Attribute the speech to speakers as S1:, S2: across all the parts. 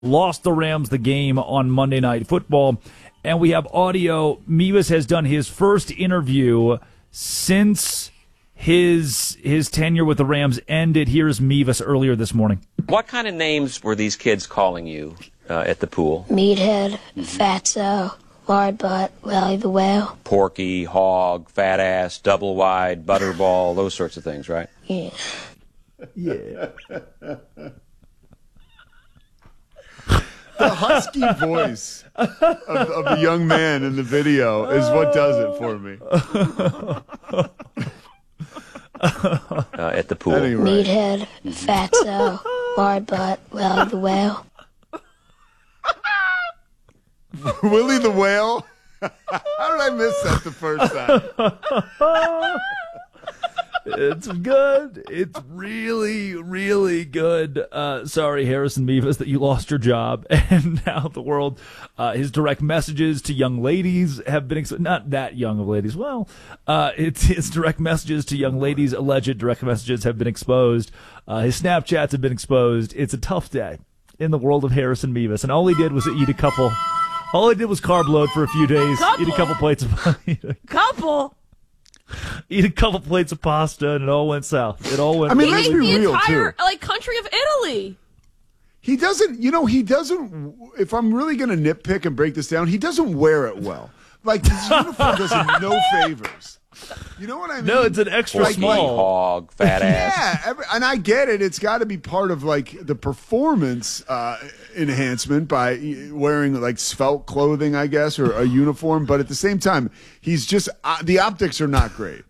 S1: lost the Rams the game on Monday Night Football. And we have audio. Mevis has done his first interview since his tenure with the Rams ended. Here's Mevis earlier this morning.
S2: What kind of names were these kids calling you at the pool?
S3: Meathead, Fatso, Lard Butt, Wally the Whale.
S2: Porky, Hog, Fat Ass, Double Wide, Butterball, those sorts of things, right?
S3: Yeah.
S1: Yeah.
S4: The husky voice of the young man in the video is what does it for me.
S2: At the pool.
S4: Anyway.
S3: Meathead, Fatso, Lard Butt, Wally the Whale.
S4: Willie the Whale? How did I miss that the first time?
S1: It's good. It's really, really good. Sorry, Harrison Mevis, that you lost your job. And now the world, his direct messages to young ladies have been, not that young of ladies. Well, it's his direct messages to young ladies, alleged direct messages have been exposed. His Snapchats have been exposed. It's a tough day in the world of Harrison Mevis. And all he did was eat a couple, all he did was carb load for a few days, eat a couple plates of, eat a couple plates of pasta, and it all went south. It all went.
S4: I mean,
S5: He
S4: let's
S5: ate
S4: be
S5: the
S4: real,
S5: entire
S4: too.
S5: country of Italy.
S4: He doesn't, if I'm really going to nitpick and break this down, he doesn't wear it well. Like, his uniform does him no favors. You know what I mean?
S1: No, it's an extra
S2: Porky,
S1: small.
S2: Hog, Fat Ass.
S4: Yeah, and I get it. It's got to be part of, like, the performance enhancement by wearing, like, svelte clothing, I guess, or a uniform. But at the same time, he's just, the optics are not great.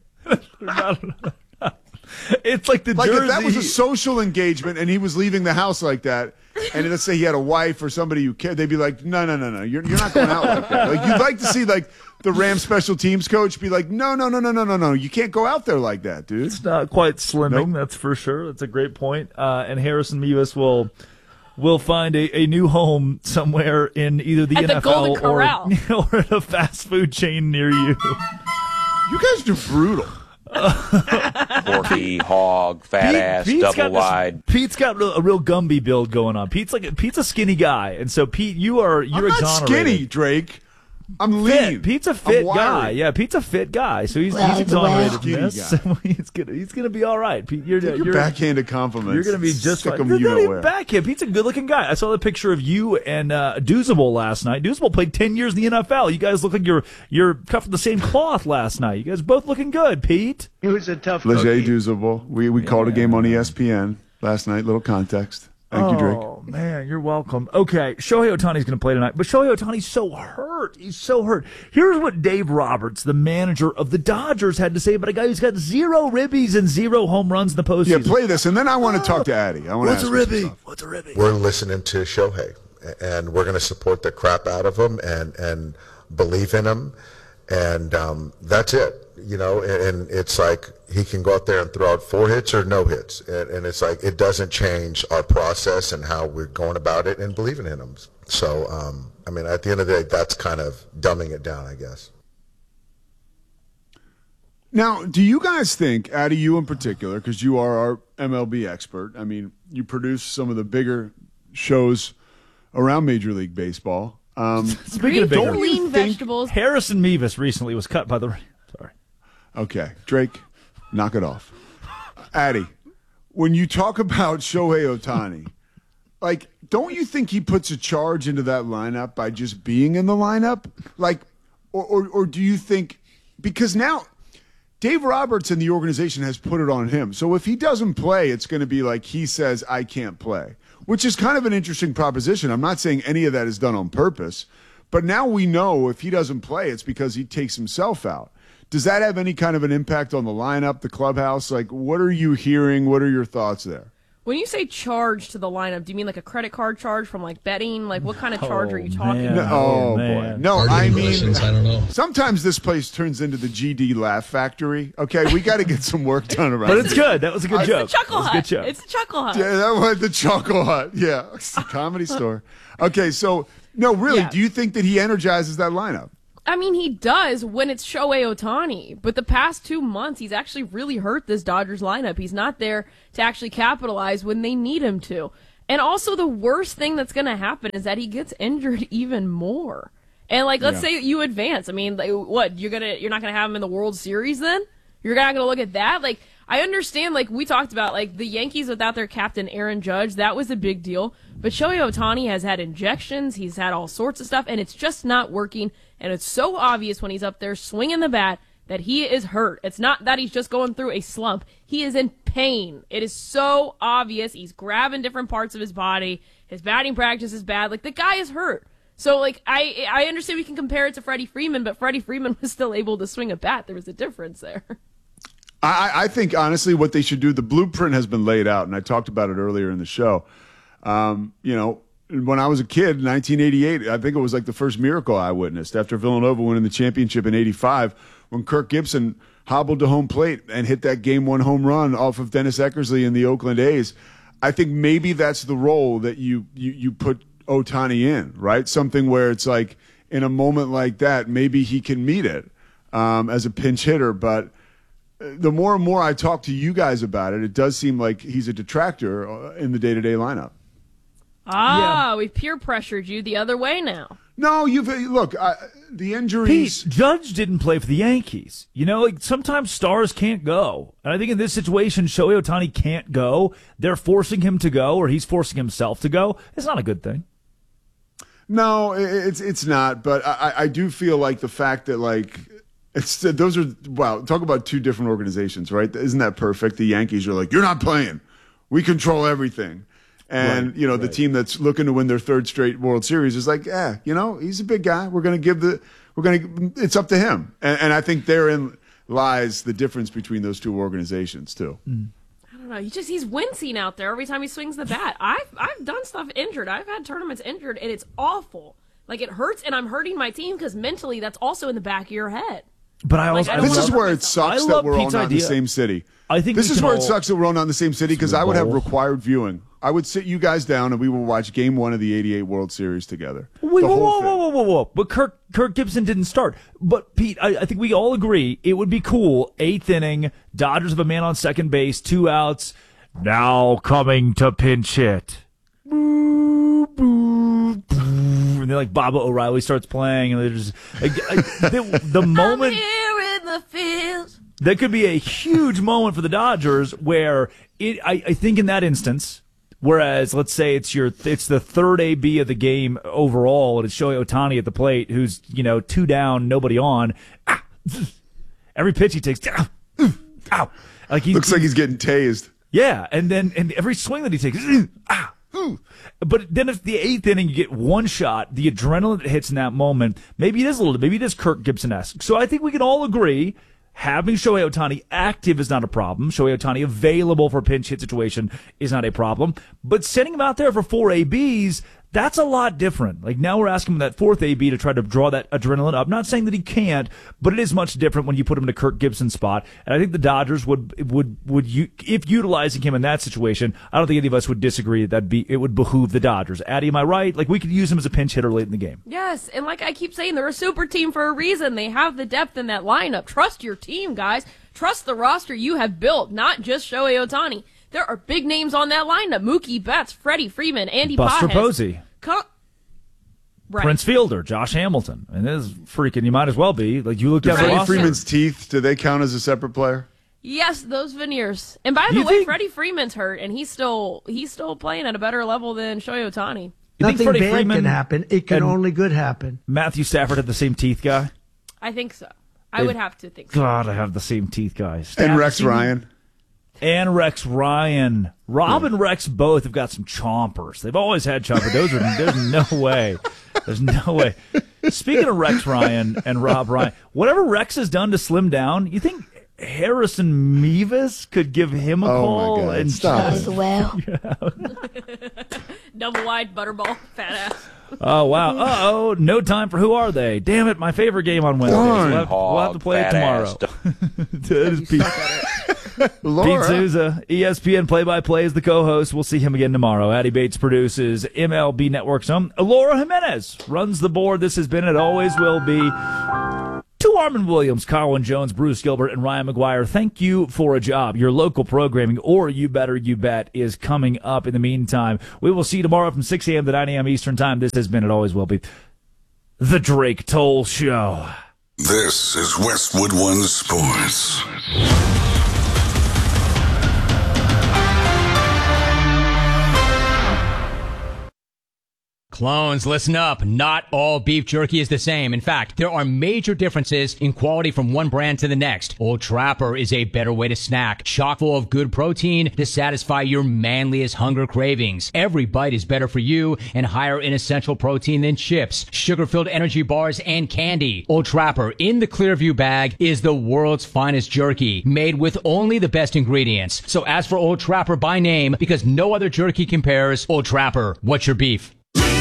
S1: It's like the
S4: Like,
S1: jersey.
S4: if that was a social engagement and he was leaving the house like that, and let's say he had a wife or somebody who cared, they'd be like, no, you're not going out like that. Like, you'd like to see, like, the Rams special teams coach be like, no, you can't go out there like that, dude.
S1: It's not quite slimming,
S4: Nope.
S1: that's for sure. That's a great point. And Harrison Mevis will find a new home somewhere in either the
S5: At the
S1: NFL
S5: Golden Corral.
S1: or at a fast food chain near you.
S4: You guys are brutal.
S2: Porky, Hog, Fat Ass, Double Wide.
S1: Pete's got a real Gumby build going on. Pete's a skinny guy, and so Pete, you're
S4: I'm not
S1: exonerated.
S4: skinny, Drake. I'm
S1: Fit.
S4: lean.
S1: Pete's a fit
S4: I'm wiry.
S1: guy. Yeah, Pete's a fit guy, so he's
S3: Well,
S1: exonerated from
S4: skinny
S1: this.
S4: guy.
S1: he's gonna be all right. Pete, you're
S4: Backhanded compliments.
S1: You're going to be just
S4: Stick
S1: fine.
S4: 'em,
S1: Not
S4: you know
S1: even
S4: where.
S1: back him. Pete's a good-looking guy. I saw the picture of you and Douzable last night. Douzable played 10 years in the NFL. You guys look like you're cut from the same cloth last night. You guys both looking good, Pete.
S6: He was a tough
S4: Leger
S6: cookie.
S4: Douzable. We called a game on ESPN last night. Little context. Thank you, Drake.
S1: Oh, man, you're welcome. Okay, Shohei Ohtani's going to play tonight, but Shohei Ohtani's so hurt. He's so hurt. Here's what Dave Roberts, the manager of the Dodgers, had to say about a guy who's got 0 ribbies and 0 home runs in the postseason.
S4: Yeah, play this, and then I want to talk to Addy. I want to
S1: What's a
S4: ask him some
S1: ribby?
S4: stuff.
S1: What's a ribby?
S7: We're listening to Shohei, and we're going to support the crap out of him and believe in him, and that's it. You know, and it's like he can go out there and throw out 4 hits or no hits, and it's like it doesn't change our process and how we're going about it and believing in him. So, I mean, at the end of the day, that's kind of dumbing it down, I guess.
S4: Now, do you guys think, Addy, you in particular, because you are our MLB expert, I mean, you produce some of the bigger shows around Major League Baseball.
S1: Speaking of bigger,
S5: Lean vegetables.
S1: Harrison Mevis recently was cut by the. Sorry.
S4: Okay, Drake, knock it off. Addy, when you talk about Shohei Ohtani, like, don't you think he puts a charge into that lineup by just being in the lineup? Like, or do you think, because now Dave Roberts and the organization has put it on him. So if he doesn't play, it's going to be like he says, I can't play, which is kind of an interesting proposition. I'm not saying any of that is done on purpose, but now we know if he doesn't play, it's because he takes himself out. Does that have any kind of an impact on the lineup, the clubhouse? Like, what are you hearing? What are your thoughts there?
S5: When you say charge to the lineup, do you mean like a credit card charge from like betting? Like what kind of charge are you talking
S1: man.
S5: about?
S4: Oh,
S1: man.
S4: boy. No, I mean,
S6: I don't know.
S4: sometimes this place turns into the GD Laugh Factory. Okay, we got to get some work done around
S1: But
S4: it.
S1: it's good. That was a good joke.
S5: Chuckle
S1: That was a good
S5: Hut.
S1: joke.
S5: It's a Chuckle Hut.
S4: Yeah, that was the Choco Hut. Yeah, it's a comedy store. Okay, so, no, really,
S5: Yeah.
S4: do you think that he energizes that lineup?
S5: I mean, he does when it's Shohei Ohtani, but the past 2 months, he's actually really hurt this Dodgers lineup. He's not there to actually capitalize when they need him to. And also the worst thing that's going to happen is that he gets injured even more. And like, let's say you advance. I mean, like, what, you're not going to have him in the World Series then? You're not going to look at that? Like, I understand, like we talked about, like the Yankees without their captain Aaron Judge, that was a big deal. But Shohei Ohtani has had injections, he's had all sorts of stuff, and it's just not working. And it's so obvious when he's up there swinging the bat that he is hurt. It's not that he's just going through a slump. He is in pain. It is so obvious. He's grabbing different parts of his body. His batting practice is bad. Like, the guy is hurt. So, like, I understand we can compare it to Freddie Freeman, but Freddie Freeman was still able to swing a bat. There was a difference there.
S4: I think, honestly, what they should do, the blueprint has been laid out, and I talked about it earlier in the show. You know, when I was a kid, 1988, I think it was like the first miracle I witnessed after Villanova winning the championship in 85, when Kirk Gibson hobbled to home plate and hit that game-one home run off of Dennis Eckersley in the Oakland A's. I think maybe that's the role that you put Ohtani in, right? Something where it's like, in a moment like that, maybe he can meet it as a pinch hitter, but the more and more I talk to you guys about it, it does seem like he's a detractor in the day-to-day lineup.
S5: We've peer pressured you the other way now.
S4: No, the injuries.
S1: Pete, Judge didn't play for the Yankees. You know, like sometimes stars can't go. And I think in this situation, Shohei Ohtani can't go. They're forcing him to go, or he's forcing himself to go. It's not a good thing.
S4: No, it's not. But I do feel like the fact that, like, talk about two different organizations, right? Isn't that perfect? The Yankees are like, you're not playing. We control everything. And, the team that's looking to win their third straight World Series is like, he's a big guy. It's up to him. And I think therein lies the difference between those two organizations, too.
S5: I don't know. He's wincing out there every time he swings the bat. I've done stuff injured. I've had tournaments injured, and it's awful. Like, it hurts, and I'm hurting my team because mentally that's also in the back of your head.
S1: But I also
S4: this is where it sucks that we're all not in the same city.
S1: I think
S4: this is where it sucks that we're all not in the same city, because I would have required viewing. I would sit you guys down and we would watch Game 1 of the '88 World Series together.
S1: Whoa! But Kirk Gibson didn't start. But Pete, I think we all agree it would be cool. 8th inning, Dodgers have a man on second base, 2 outs. Now coming to pinch hit. Boo, boo, boo. And then like Baba O'Reilly starts playing, and there's the moment.
S5: I'm here in the field.
S1: That could be a huge moment for the Dodgers, where I think in that instance, whereas let's say it's the third AB of the game overall, and it's Shohei Ohtani at the plate, who's 2 down, nobody on. Every pitch he takes, ow, like
S4: looks like he's getting tased.
S1: Yeah, and every swing that he takes, but then if the 8th inning you get one shot, the adrenaline that hits in that moment, maybe it is Kirk Gibson-esque. So I think we can all agree, having Shohei Ohtani active is not a problem. Shohei Ohtani available for a pinch hit situation is not a problem. But sending him out there for 4 ABs, that's a lot different. Like, now we're asking him that 4th AB to try to draw that adrenaline up. Not saying that he can't, but it is much different when you put him in a Kirk Gibson spot. And I think the Dodgers would if utilizing him in that situation, I don't think any of us would disagree that it would behoove the Dodgers. Addy, am I right? Like, we could use him as a pinch hitter late in the game.
S5: Yes, and like I keep saying, they're a super team for a reason. They have the depth in that lineup. Trust your team, guys. Trust the roster you have built, not just Shohei Ohtani. There are big names on that lineup. Mookie Betts, Freddie Freeman, Andy
S1: Buster
S5: Pages.
S1: Posey.
S5: Right.
S1: Prince Fielder, Josh Hamilton. And this is freaking, you might as well be. Like, you look down the
S4: Freddie
S1: roster.
S4: Freeman's teeth, do they count as a separate player?
S5: Yes, those veneers. And by the way, Freddie Freeman's hurt, and he's still playing at a better level than Shohei Ohtani.
S6: Nothing bad can happen. It can only good happen.
S1: Matthew Stafford had the same teeth guy?
S5: I think so. I would have to think so.
S1: God, I have the same teeth guys.
S4: And Rex Ryan.
S1: And Rex Ryan. Rob and Rex both have got some chompers. They've always had chompers. There's no way. There's no way. Speaking of Rex Ryan and Rob Ryan, whatever Rex has done to slim down, you think Harrison Mevis could give him a call?
S4: My God.
S1: And
S4: Stop
S3: As well.
S5: Double wide butterball, fat ass.
S1: Oh, wow. Uh-oh, no time for Who Are They? Damn it, my favorite game on Wednesdays. We'll have to play it tomorrow. That is Pete. Pete Souza, ESPN play-by-play is the co-host. We'll see him again tomorrow. Addy Bates produces MLB Network's own. Laura Jimenez runs the board. This has been, it always will be, 2 Marmon Williams, Colin Jones, Bruce Gilbert, and Ryan McGuire, thank you for a job. Your local programming, or You Better You Bet, is coming up. In the meantime, we will see you tomorrow from 6 a.m. to 9 a.m. Eastern Time. This has been, it always will be, The Drake Toll Show.
S8: This is Westwood One Sports.
S9: Clones, listen up. Not all beef jerky is the same. In fact, there are major differences in quality from one brand to the next. Old Trapper is a better way to snack, chock full of good protein to satisfy your manliest hunger cravings. Every bite is better for you and higher in essential protein than chips, sugar-filled energy bars, and candy. Old Trapper in the Clearview bag is the world's finest jerky, made with only the best ingredients. So ask for Old Trapper by name because no other jerky compares. Old Trapper, what's your beef?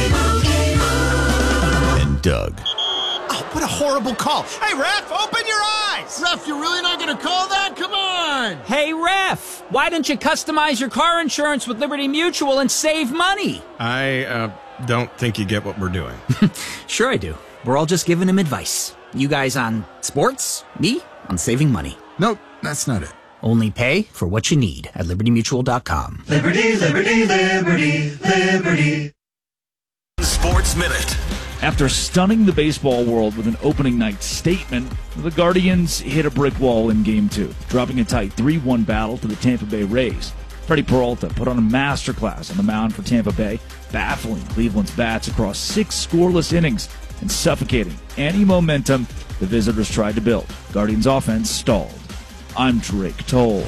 S10: And Doug.
S11: Oh, what a horrible call. Hey, ref, open your eyes. Ref, you're really not going to call that? Come on.
S12: Hey, ref, why don't you customize your car insurance with Liberty Mutual and save money?
S13: I don't think you get what we're doing.
S12: Sure I do. We're all just giving him advice. You guys on sports, me on saving money.
S13: Nope, that's not it.
S12: Only pay for what you need at libertymutual.com.
S14: Liberty, liberty, liberty, liberty.
S10: Sports Minute.
S1: After stunning the baseball world with an opening night statement, the Guardians hit a brick wall in Game 2, dropping a tight 3-1 battle to the Tampa Bay Rays. Freddie Peralta put on a masterclass on the mound for Tampa Bay, baffling Cleveland's bats across 6 scoreless innings and suffocating any momentum the visitors tried to build. Guardians' offense stalled. I'm Drake Toll.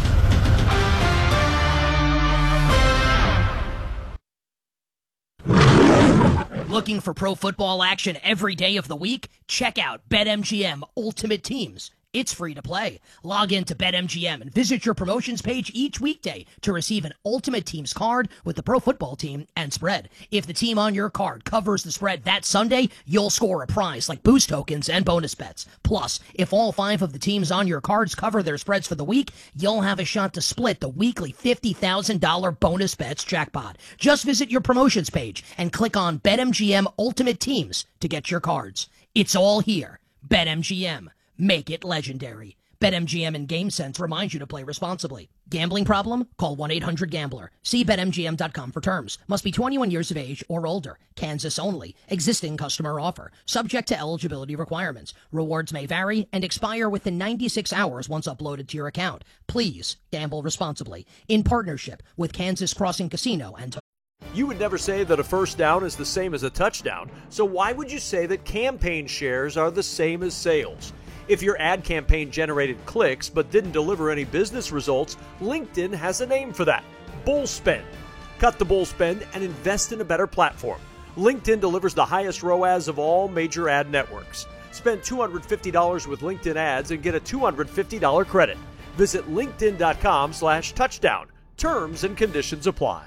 S15: Looking for pro football action every day of the week? Check out BetMGM Ultimate Teams. It's free to play. Log in to BetMGM and visit your promotions page each weekday to receive an Ultimate Teams card with the pro football team and spread. If the team on your card covers the spread that Sunday, you'll score a prize like boost tokens and bonus bets. Plus, if all 5 of the teams on your cards cover their spreads for the week, you'll have a shot to split the weekly $50,000 bonus bets jackpot. Just visit your promotions page and click on BetMGM Ultimate Teams to get your cards. It's all here. BetMGM. Make it legendary. BetMGM and GameSense remind you to play responsibly. Gambling problem? Call 1-800-GAMBLER. See BetMGM.com for terms. Must be 21 years of age or older. Kansas only. Existing customer offer. Subject to eligibility requirements. Rewards may vary and expire within 96 hours once uploaded to your account. Please gamble responsibly. In partnership with Kansas Crossing Casino and...
S16: You would never say that a first down is the same as a touchdown, so why would you say that campaign shares are the same as sales? If your ad campaign generated clicks but didn't deliver any business results, LinkedIn has a name for that: bull spend. Cut the bull spend and invest in a better platform. LinkedIn delivers the highest ROAS of all major ad networks. Spend $250 with LinkedIn ads and get a $250 credit. Visit linkedin.com/touchdown. Terms and conditions apply.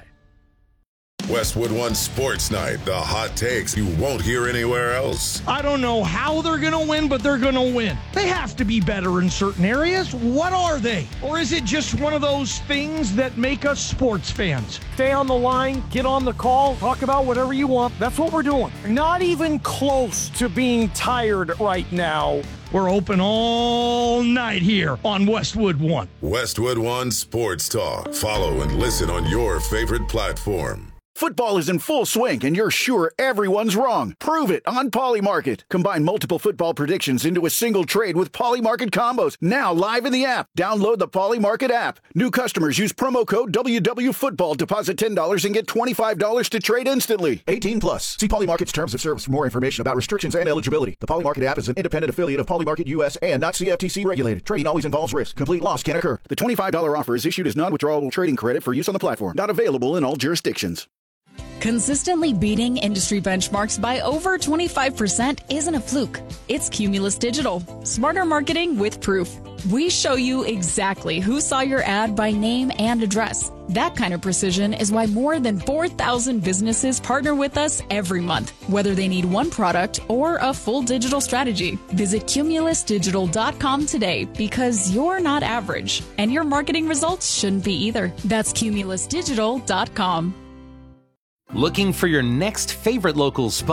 S8: Westwood One Sports Night, the hot takes you won't hear anywhere else.
S17: I don't know how they're going to win, but they're going to win. They have to be better in certain areas. What are they? Or is it just one of those things that make us sports fans?
S18: Stay on the line, get on the call, talk about whatever you want. That's what we're doing. Not even close to being tired right now.
S17: We're open all night here on Westwood One.
S8: Westwood One Sports Talk. Follow and listen on your favorite platform.
S19: Football is in full swing, and you're sure everyone's wrong. Prove it on Polymarket. Combine multiple football predictions into a single trade with Polymarket combos. Now live in the app. Download the Polymarket app. New customers use promo code WWFootball. Deposit $10 and get $25 to trade instantly. 18 plus. See Polymarket's terms of service for more information about restrictions and eligibility. The Polymarket app is an independent affiliate of Polymarket US and not CFTC regulated. Trading always involves risk. Complete loss can occur. The $25 offer is issued as non-withdrawable trading credit for use on the platform. Not available in all jurisdictions.
S20: Consistently beating industry benchmarks by over 25% isn't a fluke. It's Cumulus Digital. Smarter marketing with proof. We show you exactly who saw your ad by name and address. That kind of precision is why more than 4,000 businesses partner with us every month, whether they need one product or a full digital strategy. Visit cumulusdigital.com today because you're not average, and your marketing results shouldn't be either. That's cumulusdigital.com.
S21: Looking for your next favorite local spot?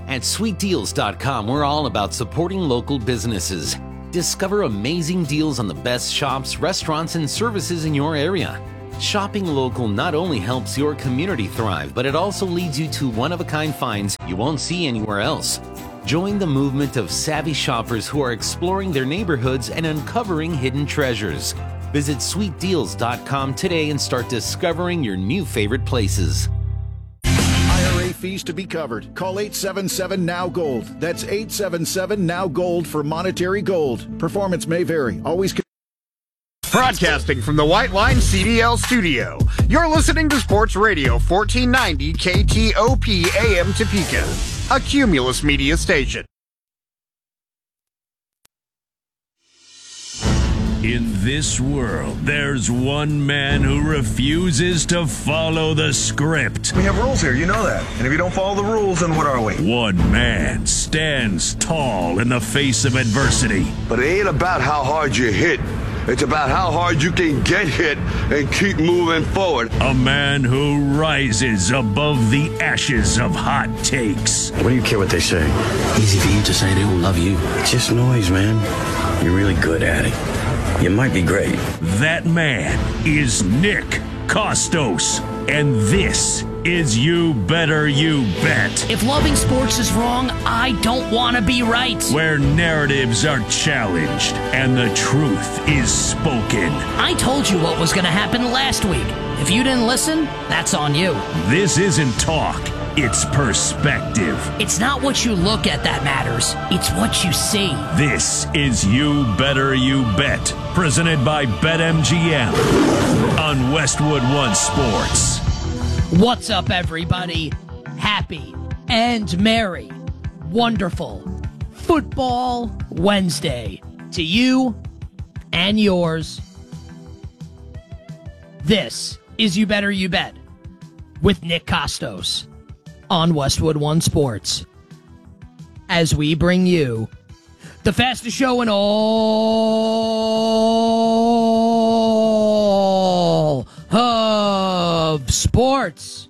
S21: At sweetdeals.com, we're all about supporting local businesses. Discover amazing deals on the best shops, restaurants, and services in your area. Shopping local not only helps your community thrive, but it also leads you to one-of-a-kind finds you won't see anywhere else. Join the movement of savvy shoppers who are exploring their neighborhoods and uncovering hidden treasures. Visit sweetdeals.com today and start discovering your new favorite places.
S19: IRA fees to be covered. Call 877-NOW-GOLD. That's 877-NOW-GOLD for monetary gold. Performance may vary. Always.
S11: Broadcasting from the White Line CDL studio. You're listening to Sports Radio 1490 KTOP AM Topeka, a Cumulus Media station.
S22: In this world, there's one man who refuses to follow the script.
S23: We have rules here, you know that. And if you don't follow the rules, then what are we?
S22: One man stands tall in the face of adversity.
S24: But it ain't about how hard you hit. It's about how hard you can get hit and keep moving forward.
S22: A man who rises above the ashes of hot takes.
S25: What do you care what they say? Easy for you to say they will love you. It's just noise, man. You're really good at it. You might be great.
S22: That man is Nick Kostos. And this is You Better You Bet.
S15: If loving sports is wrong, I don't want to be right.
S22: Where narratives are challenged and the truth is spoken.
S15: I told you what was going to happen last week. If you didn't listen, that's on you.
S22: This isn't talk. It's perspective.
S15: It's not what you look at that matters. It's what you see.
S22: This is You Better You Bet, presented by BetMGM on Westwood One Sports.
S15: What's up, everybody? Happy and merry, wonderful Football Wednesday to you and yours. This is You Better You Bet with Nick Kostos on Westwood One Sports, as we bring you the fastest show in all of sports.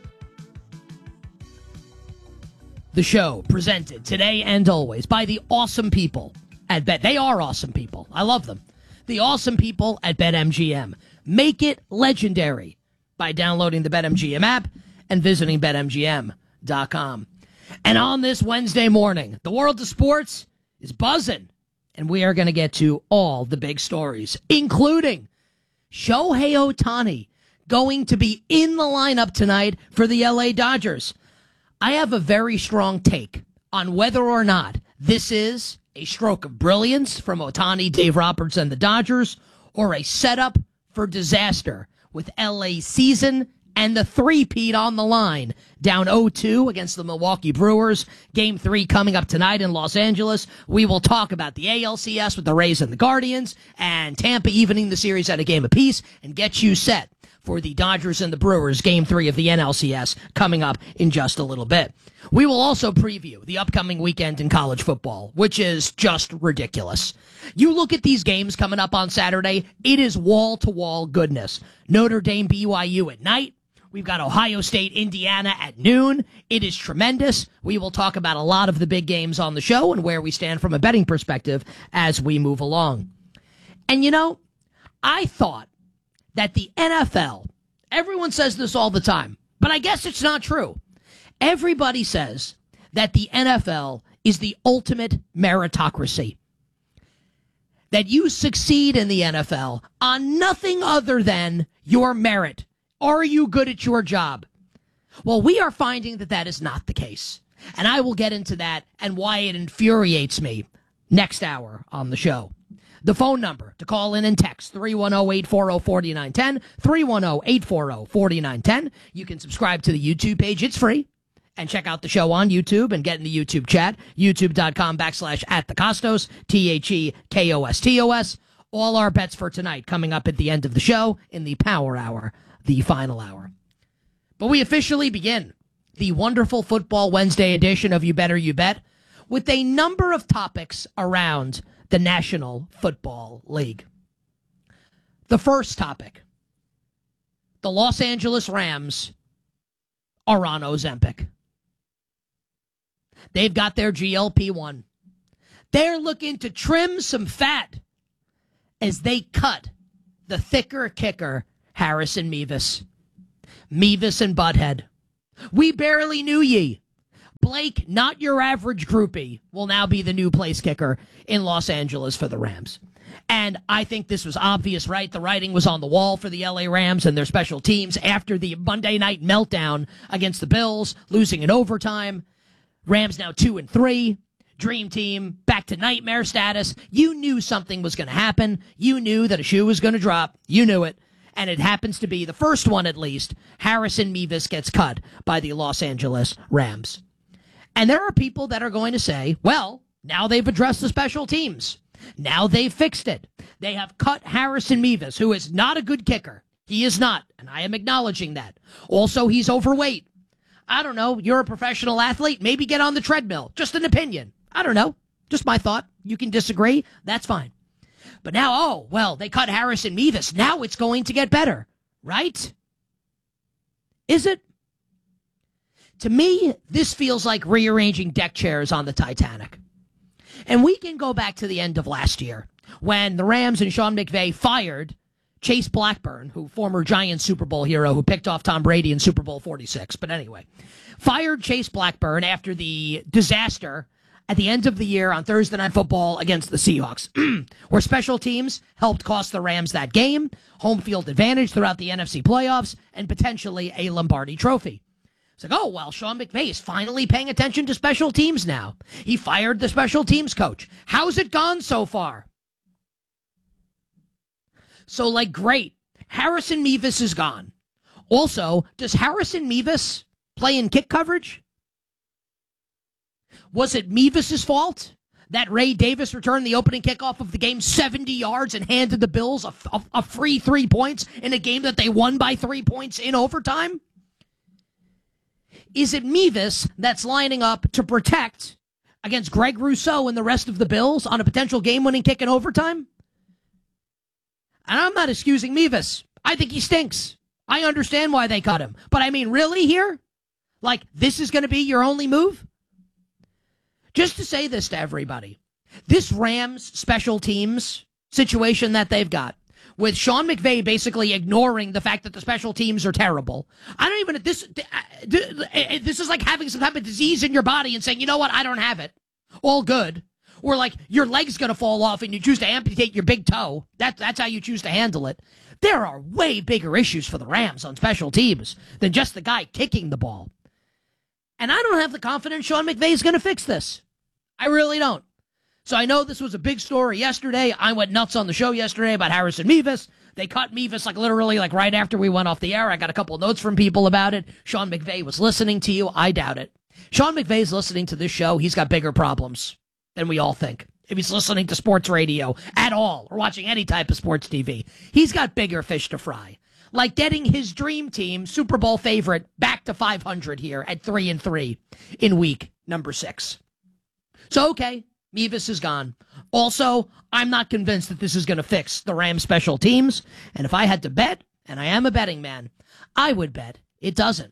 S15: The show presented today and always by the awesome people at Bet. They are awesome people. I love them. The awesome people at BetMGM. Make it legendary by downloading the BetMGM app and visiting BetMGM.com. And on this Wednesday morning, the world of sports is buzzing, and we are going to get to all the big stories, including Shohei Ohtani going to be in the lineup tonight for the LA Dodgers. I have a very strong take on whether or not this is a stroke of brilliance from Ohtani, Dave Roberts, and the Dodgers, or a setup for disaster with LA's season and the three-peat on the line, down 0-2 against the Milwaukee Brewers. Game 3 coming up tonight in Los Angeles. We will talk about the ALCS with the Rays and the Guardians, and Tampa evening the series at a game apiece, and get you set for the Dodgers and the Brewers, Game 3 of the NLCS, coming up in just a little bit. We will also preview the upcoming weekend in college football, which is just ridiculous. You look at these games coming up on Saturday, it is wall-to-wall goodness. Notre Dame, BYU at night. We've got Ohio State, Indiana at noon. It is tremendous. We will talk about a lot of the big games on the show and where we stand from a betting perspective as we move along. And you know, I thought that the NFL, everyone says this all the time, but I guess it's not true. Everybody says that the NFL is the ultimate meritocracy. That you succeed in the NFL on nothing other than your merit. Are you good at your job? Well, we are finding that that is not the case. And I will get into that and why it infuriates me next hour on the show. The phone number to call in and text, 310-840-4910, 310-840-4910. You can subscribe to the YouTube page. It's free. And check out the show on YouTube and get in the YouTube chat, youtube.com/@thekostos, THEKOSTOS. All our bets for tonight coming up at the end of the show in the Power Hour, the final hour. But we officially begin the wonderful Football Wednesday edition of You Better You Bet with a number of topics around the National Football League. The first topic, the Los Angeles Rams are on Ozempic. They've got their GLP-1. They're looking to trim some fat as they cut the thicker kicker, Harrison Mevis. Mevis and Butthead. We barely knew ye. Blake, not your average groupie, will now be the new place kicker in Los Angeles for the Rams. And I think this was obvious, right? The writing was on the wall for the LA Rams and their special teams after the Monday night meltdown against the Bills, losing in overtime. Rams now 2-3. Dream team, back to nightmare status. You knew something was going to happen. You knew that a shoe was going to drop. You knew it. And it happens to be the first one, at least. Harrison Mevis gets cut by the Los Angeles Rams. And there are people that are going to say, well, now they've addressed the special teams. Now they've fixed it. They have cut Harrison Mevis, who is not a good kicker. He is not, and I am acknowledging that. Also, he's overweight. I don't know. You're a professional athlete. Maybe get on the treadmill. Just an opinion. I don't know. Just my thought. You can disagree. That's fine. But now, oh, well, they cut Harrison Mevis. Now it's going to get better, right? Is it? To me, this feels like rearranging deck chairs on the Titanic. And we can go back to the end of last year when the Rams and Sean McVay fired Chase Blackburn, who former Giants Super Bowl hero who picked off Tom Brady in Super Bowl 46. But anyway, fired Chase Blackburn after the disaster at the end of the year on Thursday Night Football against the Seahawks, where special teams helped cost the Rams that game, home field advantage throughout the NFC playoffs, and potentially a Lombardi trophy. It's like, oh, well, Sean McVay is finally paying attention to special teams now. He fired the special teams coach. How's it gone so far? So, like, great. Harrison Mevis is gone. Also, does Harrison Mevis play in kick coverage? Was it Mevis' fault that Ray Davis returned the opening kickoff of the game 70 yards and handed the Bills a free 3 points in a game that they won by 3 points in overtime? Is it Mevis that's lining up to protect against Greg Rousseau and the rest of the Bills on a potential game-winning kick in overtime? And I'm not excusing Mevis. I think he stinks. I understand why they cut him. But I mean, really here? Like, this is going to be your only move? Just to say this to everybody, this Rams special teams situation that they've got, with Sean McVay basically ignoring the fact that the special teams are terrible. I don't even, this is like having some type of disease in your body and saying, you know what, I don't have it. All good. Or like your leg's going to fall off and you choose to amputate your big toe. That's how you choose to handle it. There are way bigger issues for the Rams on special teams than just the guy kicking the ball. And I don't have the confidence Sean McVay is going to fix this. I really don't. So I know this was a big story yesterday. I went nuts on the show yesterday about Harrison Mevis. They cut Mevis literally right after we went off the air. I got a couple of notes from people about it. Sean McVay was listening to you. I doubt it. Sean McVay's listening to this show. He's got bigger problems than we all think. If he's listening to sports radio at all or watching any type of sports TV, he's got bigger fish to fry. Like getting his dream team, Super Bowl favorite, back to 500 here at 3-3 in week number 6. So, okay. Mevis is gone. Also, I'm not convinced that this is going to fix the Rams special teams. And if I had to bet, and I am a betting man, I would bet it doesn't.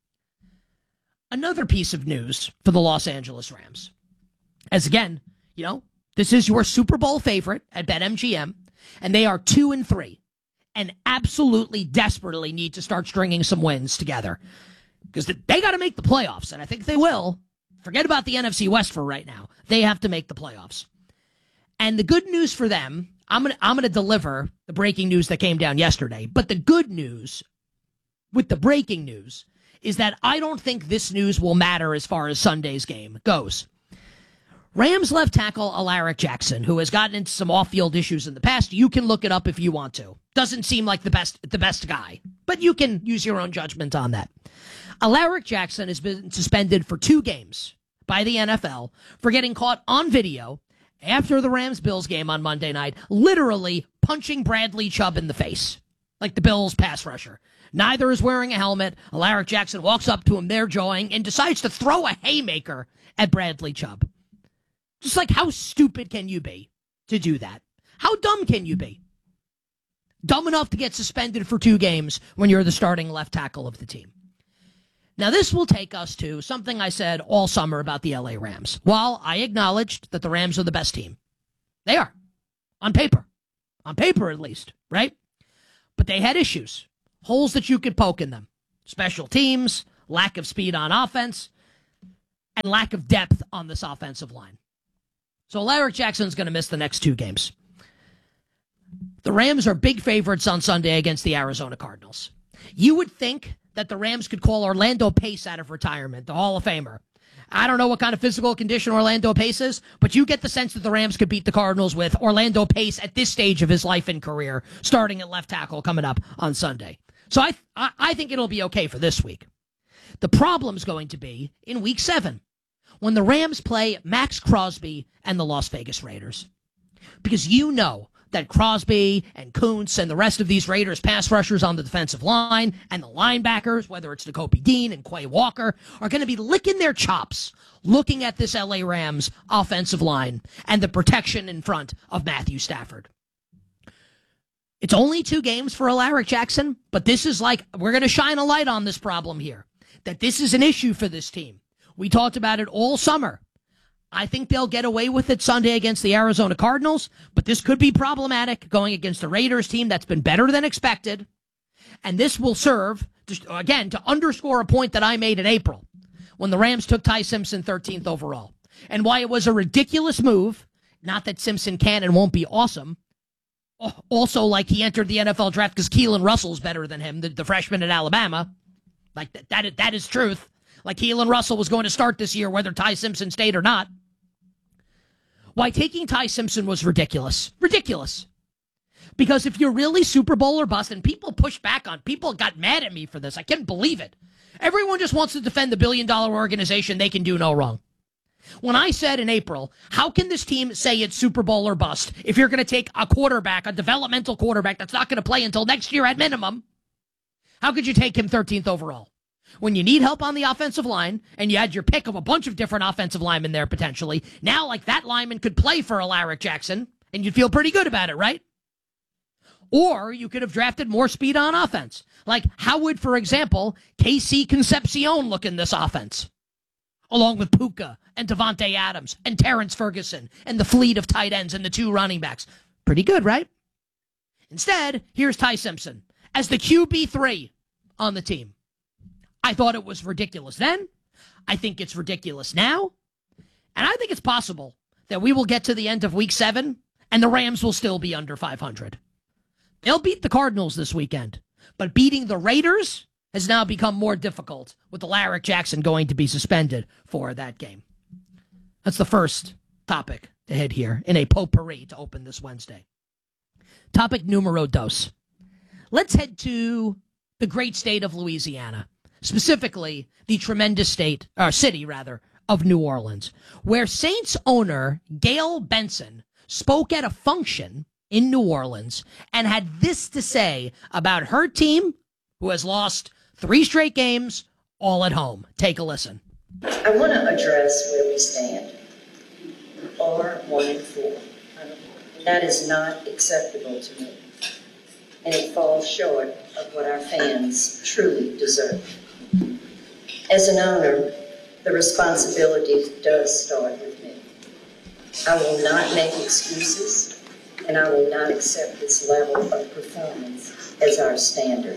S15: Another piece of news for the Los Angeles Rams. As again, this is your Super Bowl favorite at BetMGM, and they are 2-3 and absolutely desperately need to start stringing some wins together because they got to make the playoffs, and I think they will. Forget about the NFC West for right now. They have to make the playoffs. And the good news for them, I'm gonna deliver the breaking news that came down yesterday. But the good news with the breaking news is that I don't think this news will matter as far as Sunday's game goes. Rams left tackle Alaric Jackson, who has gotten into some off-field issues in the past. You can look it up if you want to. Doesn't seem like the best guy, but you can use your own judgment on that. Alaric Jackson has been suspended for 2 games by the NFL for getting caught on video after the Rams-Bills game on Monday night, literally punching Bradley Chubb in the face, like the Bills pass rusher. Neither is wearing a helmet. Alaric Jackson walks up to him, they're jawing, and decides to throw a haymaker at Bradley Chubb. Just like, how stupid can you be to do that? How dumb can you be? Dumb enough to get suspended for 2 games when you're the starting left tackle of the team. Now, this will take us to something I said all summer about the LA Rams. While I acknowledged that the Rams are the best team, they are, on paper. On paper, at least, right? But they had issues, holes that you could poke in them. Special teams, lack of speed on offense, and lack of depth on this offensive line. So Alaric Jackson's going to miss the next 2 games. The Rams are big favorites on Sunday against the Arizona Cardinals. You would think that the Rams could call Orlando Pace out of retirement, the Hall of Famer. I don't know what kind of physical condition Orlando Pace is, but you get the sense that the Rams could beat the Cardinals with Orlando Pace at this stage of his life and career, starting at left tackle coming up on Sunday. So I think it'll be okay for this week. The problem's going to be in Week 7, when the Rams play Max Crosby and the Las Vegas Raiders. Because you know that Crosby and Kuntz and the rest of these Raiders pass rushers on the defensive line and the linebackers, whether it's Nakobe Dean and Quay Walker, are going to be licking their chops looking at this LA Rams offensive line and the protection in front of Matthew Stafford. It's only 2 games for Alaric Jackson, but this is like, we're going to shine a light on this problem here, that this is an issue for this team. We talked about it all summer. I think they'll get away with it Sunday against the Arizona Cardinals, but this could be problematic going against the Raiders team that's been better than expected. And this will serve, again, to underscore a point that I made in April when the Rams took Ty Simpson 13th overall. And why it was a ridiculous move, not that Simpson can and won't be awesome. Also, like he entered the NFL draft because Keelan Russell's better than him, the freshman at Alabama. Like that is truth. Like Keelan Russell was going to start this year whether Ty Simpson stayed or not. Why taking Ty Simpson was ridiculous. Ridiculous. Because if you're really Super Bowl or bust, and people got mad at me for this. I can't believe it. Everyone just wants to defend the billion-dollar organization. They can do no wrong. When I said in April, how can this team say it's Super Bowl or bust if you're going to take a quarterback, a developmental quarterback that's not going to play until next year at minimum? How could you take him 13th overall? When you need help on the offensive line, and you had your pick of a bunch of different offensive linemen there potentially, now like that lineman could play for Alaric Jackson, and you'd feel pretty good about it, right? Or you could have drafted more speed on offense. Like, how would, for example, KC Concepcion look in this offense? Along with Puka and Devontae Adams and Terrence Ferguson and the fleet of tight ends and the 2 running backs. Pretty good, right? Instead, here's Ty Simpson as the QB3 on the team. I thought it was ridiculous then. I think it's ridiculous now. And I think it's possible that we will get to the end of Week 7 and the Rams will still be under 500. They'll beat the Cardinals this weekend, but beating the Raiders has now become more difficult with Alaric Jackson going to be suspended for that game. That's the first topic to hit here in a potpourri to open this Wednesday. Topic numero dos. Let's head to the great state of Louisiana, specifically the tremendous city of New Orleans, where Saints owner Gayle Benson spoke at a function in New Orleans and had this to say about her team, who has lost 3 straight games, all at home. Take a listen.
S2: I want to address where we stand. We are 1-4. That is not acceptable to me, and it falls short of what our fans truly deserve. As an owner, the responsibility does start with me. I will not make excuses, and I will not accept this level of performance as our standard.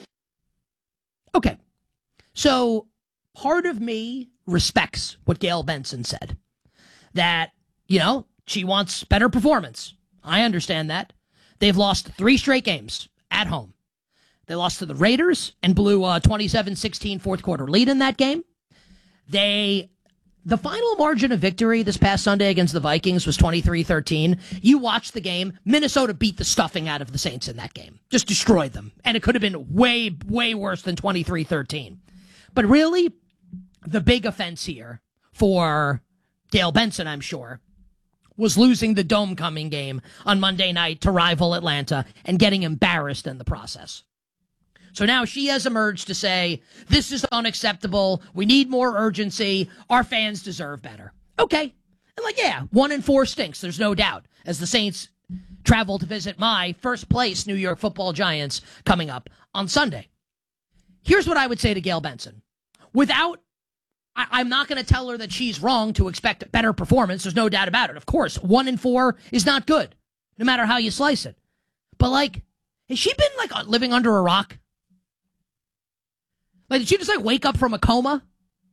S15: Okay, so part of me respects what Gayle Benson said, that, she wants better performance. I understand that. They've lost 3 straight games at home. They lost to the Raiders and blew a 27-16 fourth quarter lead in that game. The final margin of victory this past Sunday against the Vikings was 23-13. You watched the game. Minnesota beat the stuffing out of the Saints in that game. Just destroyed them. And it could have been way, way worse than 23-13. But really, the big offense here for Gayle Benson, I'm sure, was losing the dome-coming game on Monday night to rival Atlanta and getting embarrassed in the process. So now she has emerged to say, this is unacceptable. We need more urgency. Our fans deserve better. Okay. And 1-4 stinks. There's no doubt. As the Saints travel to visit my first place New York Football Giants coming up on Sunday. Here's what I would say to Gayle Benson. without, I'm not going to tell her that she's wrong to expect a better performance. There's no doubt about it. Of course, 1-4 is not good, no matter how you slice it. But, like, has she been, like, living under a rock? Like, did she just, like, wake up from a coma?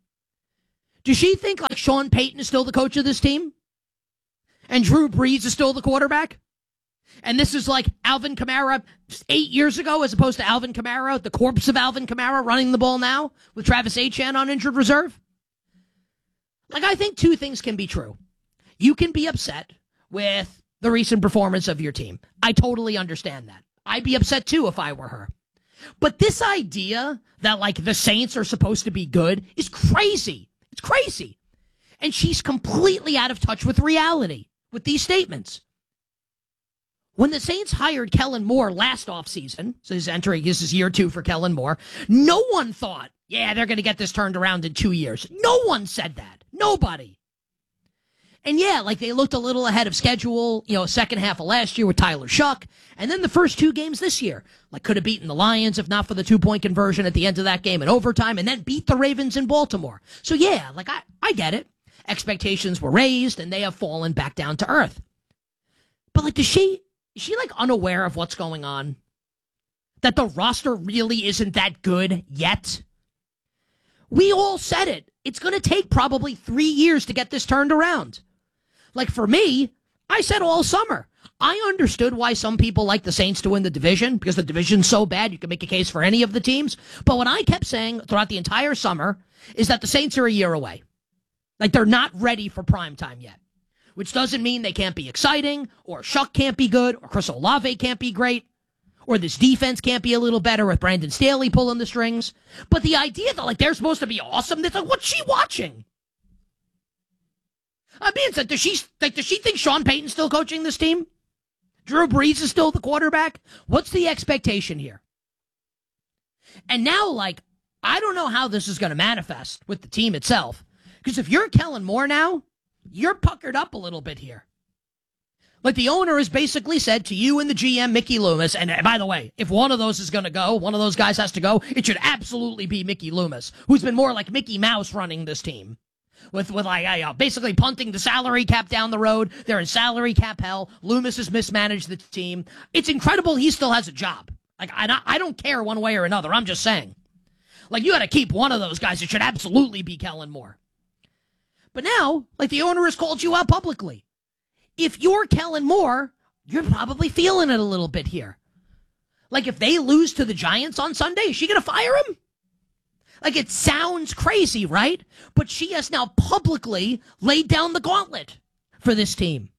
S15: Does she think, like, Sean Payton is still the coach of this team? And Drew Brees is still the quarterback? And this is like Alvin Kamara 8 years ago as opposed to Alvin Kamara, the corpse of Alvin Kamara running the ball now with Travis Etienne on injured reserve? Like, I think two things can be true. You can be upset with the recent performance of your team. I totally understand that. I'd be upset too if I were her. But this idea that, like, the Saints are supposed to be good is crazy. It's crazy. And she's completely out of touch with reality with these statements. When the Saints hired Kellen Moore last offseason, so this is year 2 for Kellen Moore, no one thought, yeah, they're going to get this turned around in 2 years. No one said that. Nobody. And yeah, like, they looked a little ahead of schedule, second half of last year with Tyler Shuck, and then the first 2 games this year, like, could have beaten the Lions if not for the 2-point conversion at the end of that game in overtime, and then beat the Ravens in Baltimore. So yeah, like, I get it. Expectations were raised, and they have fallen back down to earth. But, like, is she like unaware of what's going on? That the roster really isn't that good yet? We all said it. It's going to take probably 3 years to get this turned around. Like, for me, I said all summer, I understood why some people like the Saints to win the division, because the division's so bad you can make a case for any of the teams. But what I kept saying throughout the entire summer is that the Saints are a year away. Like, they're not ready for prime time yet. Which doesn't mean they can't be exciting, or Shuck can't be good, or Chris Olave can't be great, or this defense can't be a little better with Brandon Staley pulling the strings. But the idea that, like, they're supposed to be awesome, it's like, what's she watching? I mean, it's like, does she think Sean Payton's still coaching this team? Drew Brees is still the quarterback? What's the expectation here? And now, like, I don't know how this is going to manifest with the team itself. Because if you're Kellen Moore now, you're puckered up a little bit here. Like, the owner has basically said to you and the GM, Mickey Loomis, and by the way, if one of those is going to go, one of those guys has to go, it should absolutely be Mickey Loomis, who's been more like Mickey Mouse running this team. With like, basically punting the salary cap down the road. They're in salary cap hell. Loomis has mismanaged the team. It's incredible he still has a job. Like, I don't care one way or another. I'm just saying. Like, you got to keep one of those guys. It should absolutely be Kellen Moore. But now, like, the owner has called you out publicly. If you're Kellen Moore, you're probably feeling it a little bit here. Like, if they lose to the Giants on Sunday, is she going to fire him? Like, it sounds crazy, right? But she has now publicly laid down the gauntlet for this team.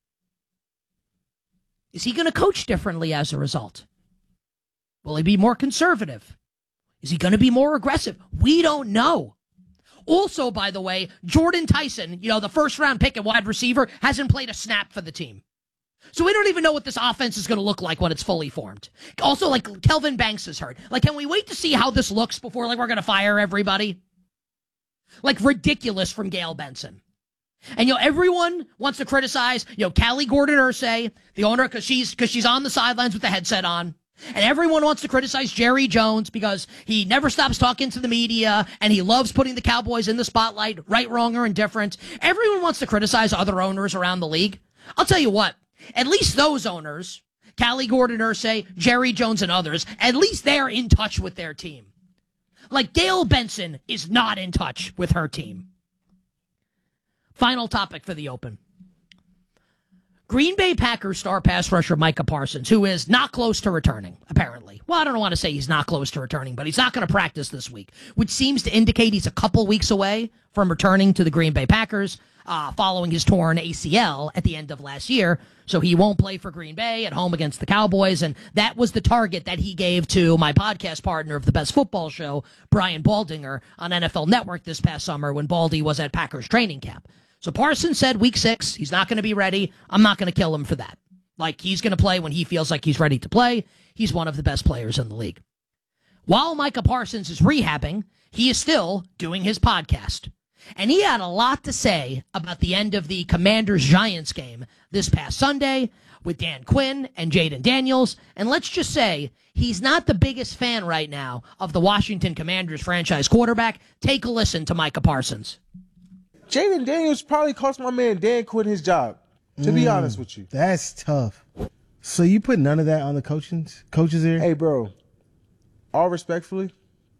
S15: Is he going to coach differently as a result? Will he be more conservative? Is he going to be more aggressive? We don't know. Also, by the way, Jordan Tyson, the first-round pick at wide receiver, hasn't played a snap for the team. So we don't even know what this offense is going to look like when it's fully formed. Also, like, Kelvin Banks is hurt. Like, can we wait to see how this looks before, like, we're going to fire everybody? Like, ridiculous from Gail Benson. And, everyone wants to criticize, Callie Gordon-Ursay, the owner, because she's on the sidelines with the headset on. And everyone wants to criticize Jerry Jones because he never stops talking to the media and he loves putting the Cowboys in the spotlight, right, wrong, or indifferent. Everyone wants to criticize other owners around the league. I'll tell you what, at least those owners, Callie Gordon-Ursay, Jerry Jones, and others, at least they're in touch with their team. Like, Gail Benson is not in touch with her team. Final topic for the Open. Green Bay Packers star pass rusher Micah Parsons, who is not close to returning, apparently. Well, I don't want to say he's not close to returning, but he's not going to practice this week, which seems to indicate he's a couple weeks away from returning to the Green Bay Packers following his torn ACL at the end of last year. So he won't play for Green Bay at home against the Cowboys, and that was the target that he gave to my podcast partner of the Best Football Show, Brian Baldinger, on NFL Network this past summer when Baldy was at Packers training camp. So Parsons said week 6, he's not going to be ready. I'm not going to kill him for that. Like, he's going to play when he feels like he's ready to play. He's one of the best players in the league. While Micah Parsons is rehabbing, he is still doing his podcast. And he had a lot to say about the end of the Commanders-Giants game this past Sunday, with Dan Quinn and Jayden Daniels, and let's just say he's not the biggest fan right now of the Washington Commanders franchise quarterback. Take a listen to Micah Parsons.
S3: Jayden Daniels probably cost my man Dan Quinn his job, to be honest with you.
S4: That's tough. So you put none of that on the coaches here?
S3: Hey, bro, all respectfully,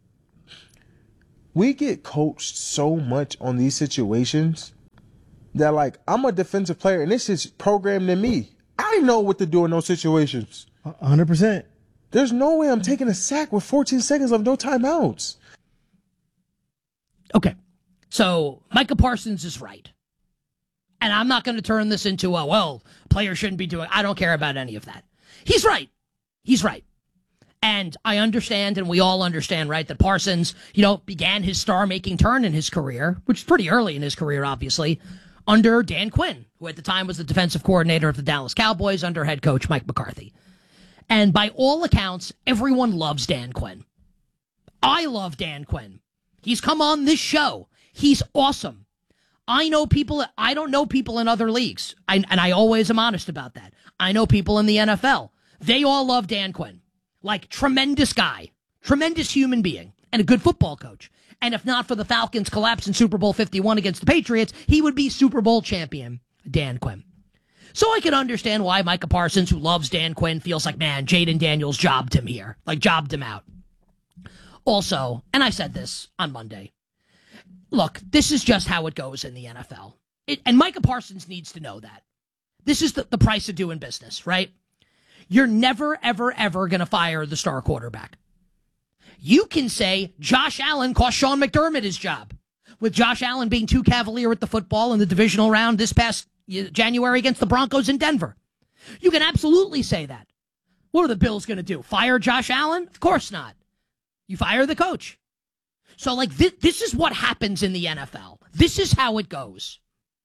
S3: we get coached so much on these situations that, like, I'm a defensive player, and this is programmed in me. I know what to do in those situations.
S4: 100%.
S3: There's no way I'm taking a sack with 14 seconds of no timeouts.
S15: Okay, so Micah Parsons is right. And I'm not going to turn this into players shouldn't be doing. I don't care about any of that. He's right. He's right. And I understand, and we all understand, right, that Parsons, began his star-making turn in his career, which is pretty early in his career, obviously, under Dan Quinn, who at the time was the defensive coordinator of the Dallas Cowboys under head coach Mike McCarthy. And by all accounts, everyone loves Dan Quinn. I love Dan Quinn. He's come on this show. He's awesome. I don't know people in other leagues, and I always am honest about that. I know people in the NFL. They all love Dan Quinn. Like, tremendous guy, tremendous human being, and a good football coach. And if not for the Falcons' collapse in Super Bowl 51 against the Patriots, he would be Super Bowl champion, Dan Quinn. So I can understand why Micah Parsons, who loves Dan Quinn, feels like, man, Jayden Daniels jobbed him here, jobbed him out. Also, and I said this on Monday, look, this is just how it goes in the NFL. And Micah Parsons needs to know that. This is the price of doing business, right? You're never, ever, ever going to fire the star quarterback. You can say Josh Allen cost Sean McDermott his job, with Josh Allen being too cavalier at the football in the divisional round this past January against the Broncos in Denver. You can absolutely say that. What are the Bills going to do? Fire Josh Allen? Of course not. You fire the coach. So, this is what happens in the NFL. This is how it goes.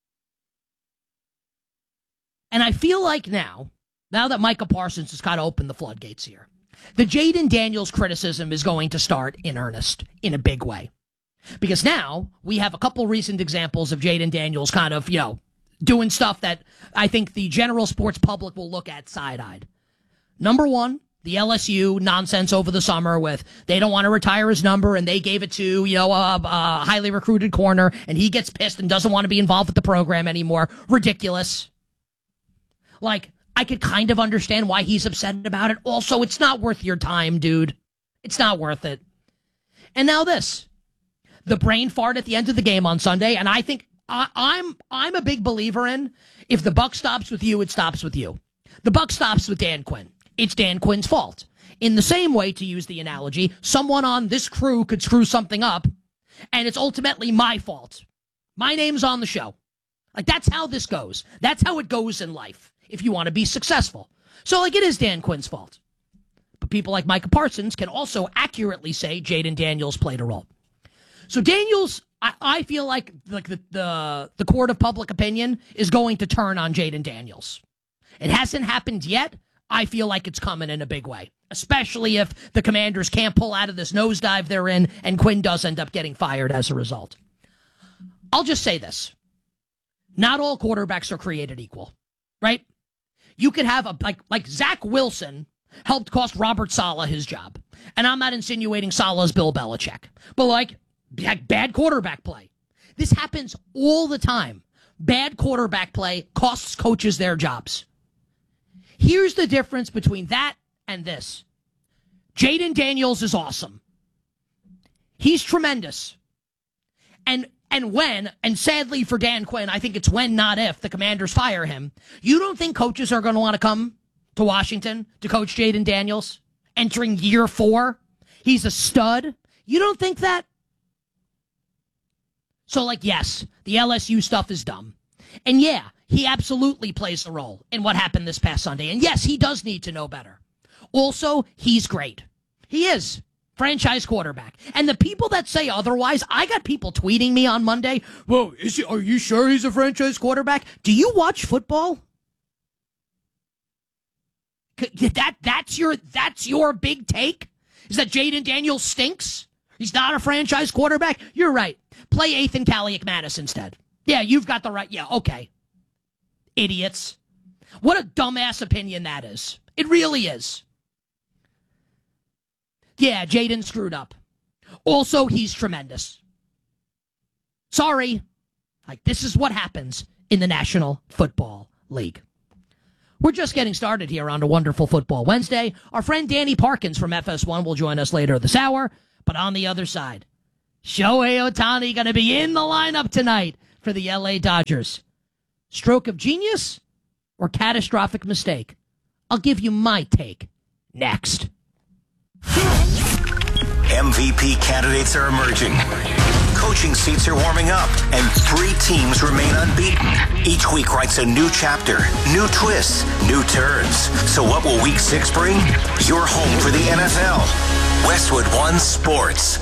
S15: And I feel like now that Micah Parsons has kind of opened the floodgates here, the Jayden Daniels criticism is going to start in earnest, in a big way. Because now we have a couple recent examples of Jayden Daniels kind of, doing stuff that I think the general sports public will look at side-eyed. Number one, the LSU nonsense over the summer with they don't want to retire his number and they gave it to, a highly recruited corner and he gets pissed and doesn't want to be involved with the program anymore. Ridiculous. I could kind of understand why he's upset about it. Also, it's not worth your time, dude. It's not worth it. And now this. The brain fart at the end of the game on Sunday, and I think I'm a big believer in if the buck stops with you, it stops with you. The buck stops with Dan Quinn. It's Dan Quinn's fault. In the same way, to use the analogy, someone on this crew could screw something up, and it's ultimately my fault. My name's on the show. That's how this goes. That's how it goes in life if you want to be successful. So, it is Dan Quinn's fault. But people like Micah Parsons can also accurately say Jayden Daniels played a role. So Daniels, I feel like the court of public opinion is going to turn on Jayden Daniels. It hasn't happened yet. I feel like it's coming in a big way, especially if the Commanders can't pull out of this nosedive they're in and Quinn does end up getting fired as a result. I'll just say this. Not all quarterbacks are created equal, right? You could have like Zach Wilson helped cost Robert Saleh his job. And I'm not insinuating Saleh's Bill Belichick, but bad quarterback play. This happens all the time. Bad quarterback play costs coaches their jobs. Here's the difference between that and this. Jayden Daniels is awesome. He's tremendous. And sadly for Dan Quinn, I think it's when, not if, the Commanders fire him. You don't think coaches are going to want to come to Washington to coach Jayden Daniels entering year 4? He's a stud. You don't think that? So, yes, the LSU stuff is dumb. And yeah, he absolutely plays the role in what happened this past Sunday. And yes, he does need to know better. Also, he's great. He is. Franchise quarterback. And the people that say otherwise, I got people tweeting me on Monday, well, are you sure he's a franchise quarterback? Do you watch football? That's your big take? Is that Jayden Daniels stinks? He's not a franchise quarterback? You're right. Play Ethan Kaliak-Mattis instead. Yeah, you've got the right. Yeah, okay. Idiots. What a dumbass opinion that is. It really is. Yeah, Jaden screwed up. Also, he's tremendous. Sorry. Like, this is what happens in the National Football League. We're just getting started here on a wonderful Football Wednesday. Our friend Danny Parkins from FS1 will join us later this hour. But on the other side, Shohei Ohtani going to be in the lineup tonight for the LA Dodgers. Stroke of genius or catastrophic mistake? I'll give you my take next.
S10: MVP candidates are emerging. Coaching seats are warming up, and 3 teams remain unbeaten. Each week writes a new chapter, new twists, new turns. So what will Week 6 bring? Your home for the NFL. Westwood One Sports.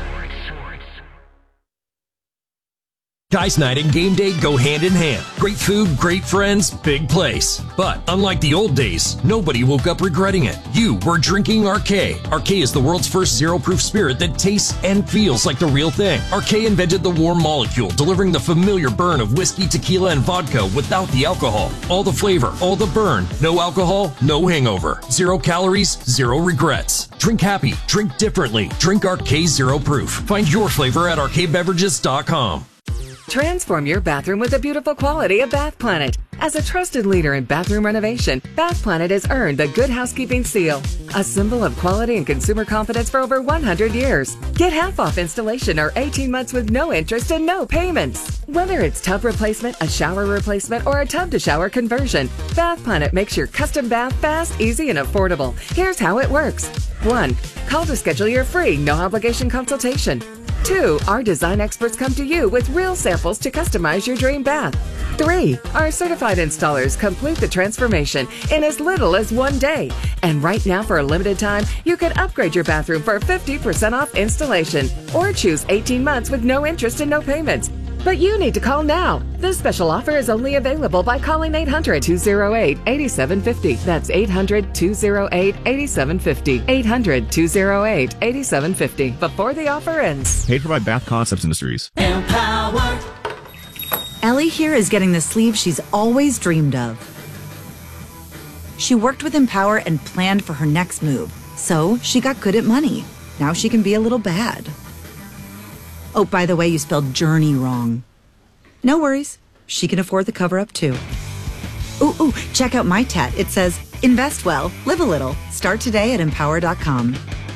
S5: Guys night and game day go hand in hand. Great food, great friends, big place. But unlike the old days, nobody woke up regretting it. You were drinking Arcade. Arcade is the world's first zero-proof spirit that tastes and feels like the real thing. Arcade invented the warm molecule, delivering the familiar burn of whiskey, tequila, and vodka without the alcohol. All the flavor, all the burn. No alcohol, no hangover. 0 calories, 0 regrets. Drink happy, drink differently. Drink Arcade Zero Proof. Find your flavor at arcadebeverages.com.
S6: Transform your bathroom with the beautiful quality of Bath Planet. As a trusted leader in bathroom renovation, Bath Planet has earned the Good Housekeeping Seal, a symbol of quality and consumer confidence for over 100 years. Get half off installation or 18 months with no interest and no payments. Whether it's tub replacement, a shower replacement, or a tub-to-shower conversion, Bath Planet makes your custom bath fast, easy, and affordable. Here's how it works. 1. Call to schedule your free, no-obligation consultation. 2. Our design experts come to you with real samples to customize your dream bath. 3. Our certified installers complete the transformation in as little as 1 day. And right now, for a limited time, you can upgrade your bathroom for 50% off installation or choose 18 months with no interest and no payments. But you need to call now. This special offer is only available by calling 800-208-8750. That's 800-208-8750. 800-208-8750. Before the offer ends.
S7: Paid for by Bath Concepts Industries.
S9: Empower. Ellie here is getting the sleeve she's always dreamed of. She worked with Empower and planned for her next move. So she got good at money. Now she can be a little bad. Oh, by the way, you spelled journey wrong. No worries. She can afford the cover-up, too. Ooh, check out my tat. It says, invest well, live a little. Start today at empower.com.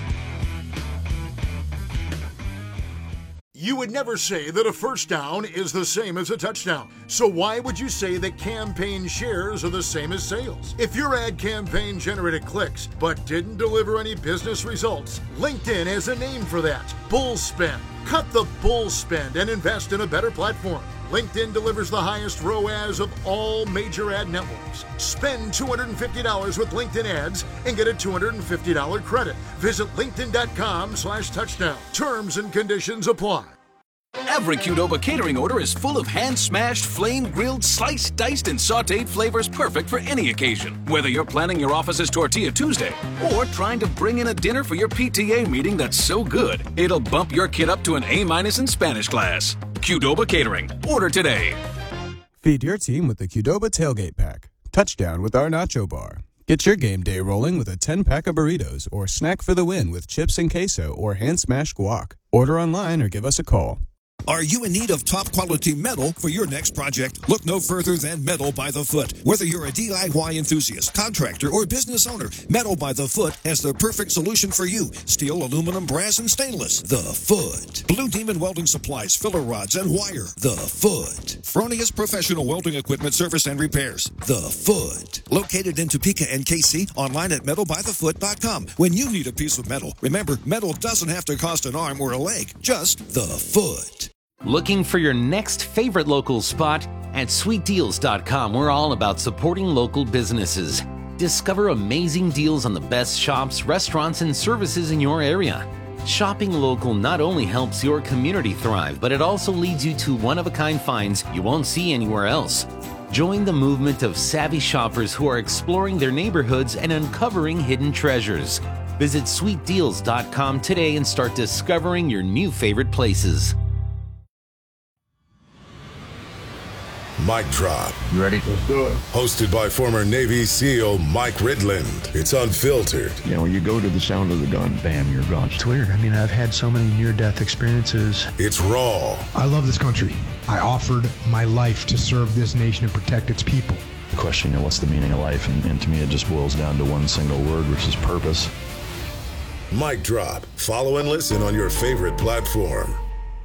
S13: You would never say that a first down is the same as a touchdown. So why would you say that campaign shares are the same as sales? If your ad campaign generated clicks but didn't deliver any business results, LinkedIn has a name for that. Bull spend. Cut the bull spend and invest in a better platform. LinkedIn delivers the highest ROAS of all major ad networks. Spend $250 with LinkedIn ads and get a $250 credit. Visit linkedin.com/touchdown. Terms and conditions apply.
S26: Every Qdoba catering order is full of hand-smashed, flame-grilled, sliced, diced, and sautéed flavors perfect for any occasion. Whether you're planning your office's Tortilla Tuesday or trying to bring in a dinner for your PTA meeting that's so good, it'll bump your kid up to an A- in Spanish class. Qdoba Catering. Order today.
S27: Feed your team with the Qdoba Tailgate Pack. Touchdown with our Nacho Bar. Get your game day rolling with a 10-pack of burritos or snack for the win with chips and queso or hand-smashed guac. Order online or give us a call.
S28: Are you in need of top-quality metal for your next project? Look no further than Metal by the Foot. Whether you're a DIY enthusiast, contractor, or business owner, Metal by the Foot has the perfect solution for you. Steel, aluminum, brass, and stainless. The Foot. Blue Demon Welding Supplies, filler rods, and wire. The Foot. Fronius Professional Welding Equipment Service and Repairs. The Foot. Located in Topeka and KC, online at metalbythefoot.com. When you need a piece of metal, remember, metal doesn't have to cost an arm or a leg. Just the Foot.
S21: Looking for your next favorite local spot? At sweetdeals.com, we're all about supporting local businesses. Discover amazing deals on the best shops, restaurants, and services in your area. Shopping local not only helps your community thrive, but it also leads you to one-of-a-kind finds you won't see anywhere else. Join the movement of savvy shoppers who are exploring their neighborhoods and uncovering hidden treasures. Visit sweetdeals.com today and start discovering your new favorite places.
S1: Mic Drop.
S8: You ready? Let's do it.
S1: Hosted by former Navy SEAL Mike Ridland. It's unfiltered.
S8: You know, when you go to the sound of the gun, bam, you're gone.
S12: It's weird. I mean, I've had so many near-death experiences.
S1: It's raw.
S14: I love this country. I offered my life to serve this nation and protect its people.
S12: The question, what's the meaning of life? And to me, it just boils down to one single word, which is purpose.
S1: Mic Drop. Follow and listen on your favorite platform.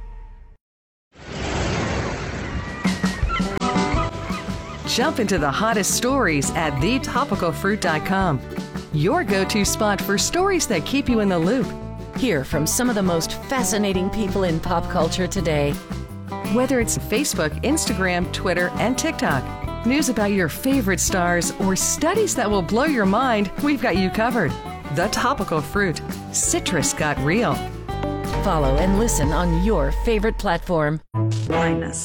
S6: Jump into the hottest stories at thetopicalfruit.com. Your go-to spot for stories that keep you in the loop.
S16: Hear from some of the most fascinating people in pop culture today.
S6: Whether it's Facebook, Instagram, Twitter, and TikTok, news about your favorite stars, or studies that will blow your mind, we've got you covered. The Topical Fruit. Citrus got real.
S16: Follow and listen on your favorite platform.
S9: Blindness.